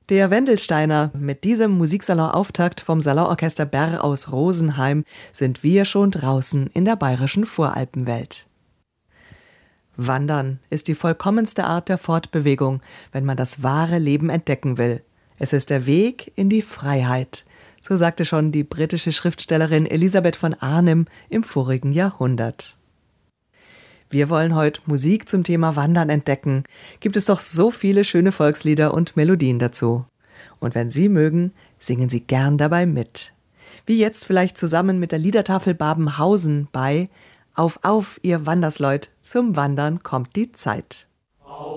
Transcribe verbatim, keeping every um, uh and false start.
Der Wendelsteiner. Mit diesem Musiksalon-Auftakt vom Salonorchester Bär aus Rosenheim sind wir schon draußen in der bayerischen Voralpenwelt. Wandern ist die vollkommenste Art der Fortbewegung, wenn man das wahre Leben entdecken will. Es ist der Weg in die Freiheit, so sagte schon die britische Schriftstellerin Elisabeth von Arnim im vorigen Jahrhundert. Wir wollen heute Musik zum Thema Wandern entdecken. Gibt es doch so viele schöne Volkslieder und Melodien dazu. Und wenn Sie mögen, singen Sie gern dabei mit. Wie jetzt vielleicht zusammen mit der Liedertafel Babenhausen bei Auf, auf, ihr Wandersleut, zum Wandern kommt die Zeit.